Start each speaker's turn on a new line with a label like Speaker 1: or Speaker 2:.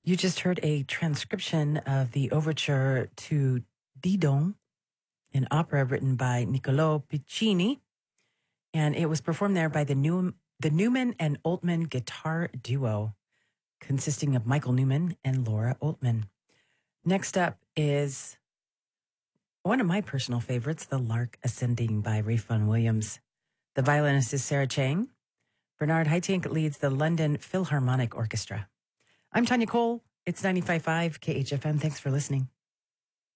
Speaker 1: You just heard a transcription of the overture to Didon, an opera written by Niccolò Piccini, and it was performed there by the Newman and Oltmann guitar duo, consisting of Michael Newman and Laura Oltmann. Next up is one of my personal favorites, The Lark Ascending by Ralph Vaughan Williams. The violinist is Sarah Chang. Bernard Haitink leads the London Philharmonic Orchestra. I'm Tanya Cole. It's 95.5 KHFM. Thanks for listening.